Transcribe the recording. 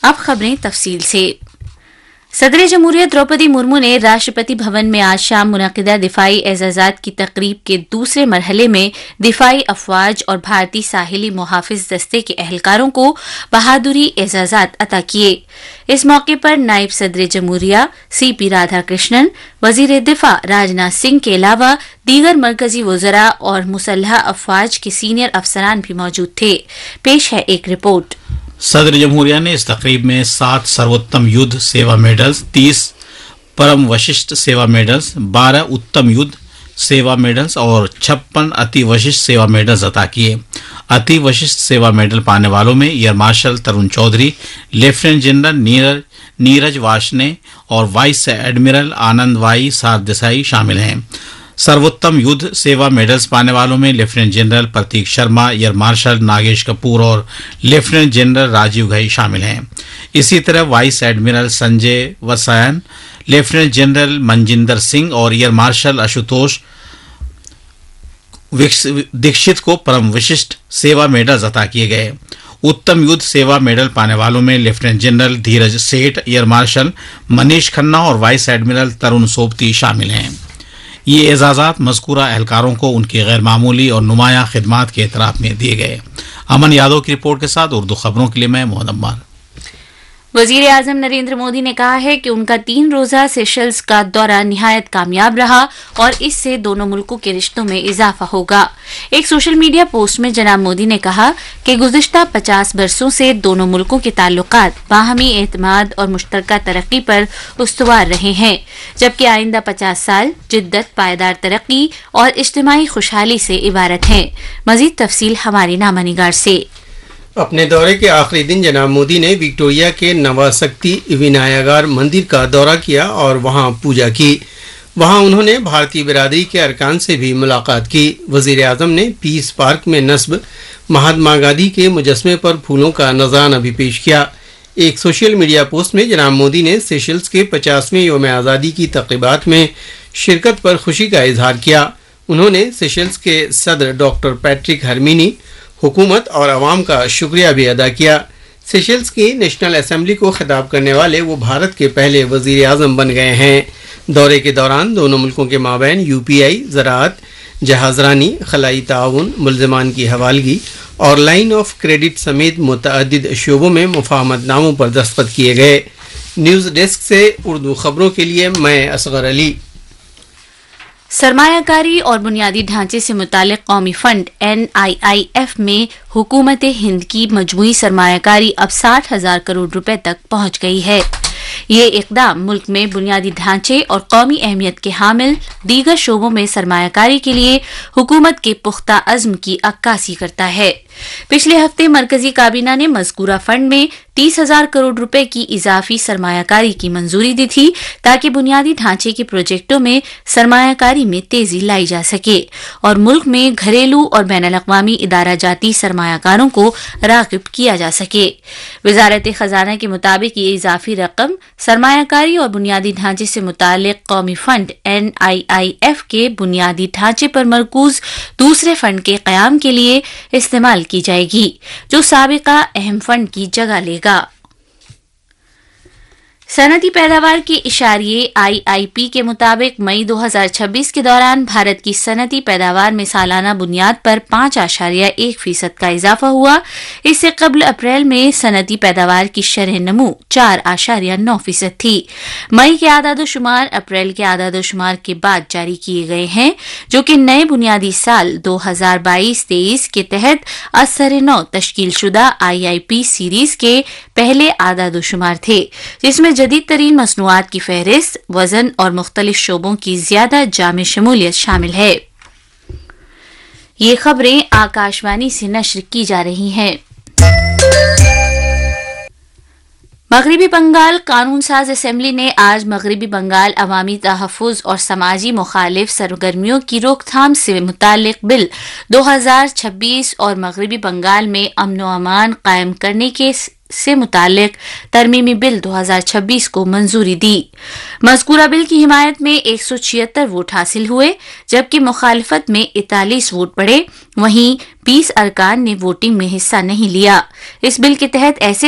अब खबरें तफसील से। सदर जमहूरियत द्रौपदी मुर्मू ने राष्ट्रपति भवन में आज शाम मुनक़िदा दिफाई एजाज़ात की तकरीब के दूसरे मरहले में दिफाई अफवाज और भारतीय साहिली मुहाफिज दस्ते के अहलकारों को बहादुरी एजाज़ात अता किए। इस मौके पर नायब सदर जमहूरिया CP राधाकृष्णन, वजीर दिफा राजनाथ सिंह के अलावा दीगर मरकजी वज़रा और मुसल्लह अफवाज के सीनियर अफसरान भी मौजूद थे। पेश है एक रिपोर्ट। सदर जमहूरिया ने इस तकरीब में 7 सर्वोत्तम युद्ध सेवा मेडल्स, 30 परम वशिष्ठ सेवा मेडल्स, 12 उत्तम युद्ध सेवा मेडल्स और 56 अति वशिष्ठ सेवा मेडल्स अता किए। अति वशिष्ठ सेवा मेडल पाने वालों में एयर मार्शल तरुण चौधरी, लेफ्टिनेंट जनरल नीरज वाशने और वाइस एडमिरल आनंद वाई सारदेसाई शामिल हैं। सर्वोत्तम युद्ध सेवा मेडल्स पाने वालों में लेफ्टिनेंट जनरल प्रतीक शर्मा, एयर मार्शल नागेश कपूर और लेफ्टिनेंट जनरल राजीव घई शामिल हैं। इसी तरह vice admiral Sanjay वसायन, lieutenant general Manjinder Singh और एयर मार्शल आशुतोष दीक्षित को परम विशिष्ट सेवा मेडल्स अता किए गए। उत्तम युद्ध सेवा मेडल पाने वालों में लेफ्टिनेंट जनरल धीरज सेठ, एयर मार्शल मनीष खन्ना और वाइस एडमिरल तरुण सोबती शामिल हैं। ये एजाज़ात मज़कूरा एहलकारों को उनकी गैर मामूली और नुमाया खिदमात के एतराफ़ में दिए गए। अमन यादव की रिपोर्ट के साथ उर्दू खबरों के लिए मैं मोहम्मद अम्मार। वजीर आजम नरेंद्र मोदी ने कहा है कि उनका 3 रोज़ा सेशल्स का दौरा निहायत कामयाब रहा और इससे दोनों मुल्कों के रिश्तों में इजाफा होगा। एक सोशल मीडिया पोस्ट में जनाब मोदी ने कहा कि गुज़िश्ता 50 बरसों से दोनों मुल्कों के ताल्लुकात बाहमी एतमाद और मुश्तरका तरक्की पर उस्तवार रहे हैं, जबकि आइंदा 50 साल जिद्दत, पायदार तरक्की और इज्तिमाई खुशहाली से इबारत हैं। मज़ीद तफसील हमारी नामा निगार से। अपने दौरे के आखिरी दिन जनाब मोदी ने विक्टोरिया के नवाशक्ति विनायगार मंदिर का दौरा किया और वहां पूजा की। वहां उन्होंने भारतीय बिरादरी के अरकान से भी मुलाकात की। वजीर आजम ने पीस पार्क में नस्ब महात्मा गांधी के मुजस्मे पर फूलों का नजराना भी पेश किया। एक सोशल मीडिया पोस्ट में जनाब मोदी ने सेशल्स के 50वें यौम आज़ादी की तक़रीबात में शिरकत पर खुशी का इजहार किया। उन्होंने सेशल्स के सदर डॉक्टर पैट्रिक हरमीनी, हुकूमत और अवाम का शुक्रिया भी अदा किया। सेशल्स की नेशनल असेंबली को खिताब करने वाले वो भारत के पहले वजीर आज़म बन गए हैं। दौरे के दौरान दोनों मुल्कों के माबैन UPI, ज़राअत, जहाज़रानी, खलाई ताउन, मुल्ज़मान की हवालगी और लाइन ऑफ क्रेडिट समेत मुतअद्दिद शोबों में मुफाहमतनामों पर दस्तखत किए गए। न्यूज़ डेस्क से उर्दू खबरों के लिए मैं असगर अली। सरमायाकारी और बुनियादी ढांचे से मुतालिक कौमी फंड NIIF में हुकूमत हिंद की मजमूई सरमायाकारी अब 60,000 करोड़ रुपए तक पहुंच गई है। ये इक़दाम मुल्क में बुनियादी ढांचे और कौमी अहमियत के हामिल दीगर शोबों में सरमायाकारी के लिए हुकूमत के पुख्ता अज़्म की अक्कासी करता है। पिछले हफ्ते मरकजी काबीना ने मज़कूरा फंड में 30,000 करोड़ रुपए की इजाफी सरमायाकारी की मंजूरी दी थी ताकि बुनियादी ढांचे के प्रोजेक्टों में सरमायाकारी में तेजी लाई जा सके और मुल्क में घरेलू और बैनुल-अक़वामी इदारा जाती सरमायाकारों को राग़िब किया जा सके। वज़ारत ख़ज़ाना के मुताबिक ये इजाफी रकम सरमायाकारी और बुनियादी ढांचे से मुतालिक कौमी फंड NIIF के बुनियादी ढांचे पर मरकूज दूसरे फंड के क़याम के लिए इस्तेमाल की जाएगी, जो साबिका अहम फंड की जगह लेगा। सनती पैदावार के इशारिये IIP के मुताबिक मई 2026 के दौरान भारत की सनती पैदावार में सालाना बुनियाद पर 5.1% का इजाफा हुआ। इससे कबल अप्रैल में सनती पैदावार की शरह नमू 4.9% थी। मई के आदादोशुमार अप्रैल के आदादोशुमार के बाद जारी किए गए हैं, जो कि नए बुनियादी साल 2022-23 के तहत असर-नौ तश्कील शुदा IIP सीरीज के पहले आदादोशुमार थे, जिसमें जदीद तरीन मसनूआत की फहरिस्त, वजन और मुख्तलिफ शोबों की ज्यादा जामे शमूलियत शामिल है। ये खबरें आकाशवाणी से नश्र की जा रही हैं। मगरबी बंगाल कानून साज असेंबली ने आज मगरबी बंगाल अवामी तहफ़्फ़ुज़ और समाजी मुखालिफ सरगर्मियों की रोकथाम से मुतालिक बिल 2026 और मगरबी बंगाल में अमन व अमान कायम करने के से मुतालिक तरमीमी बिल 2026 को मंजूरी दी। मज़कूरा बिल की हिमायत में 176 वोट हासिल हुए, जबकि मुखालिफत में 41 वोट पड़े। वहीं 20 अरकान ने वोटिंग में हिस्सा नहीं लिया। इस बिल के तहत ऐसे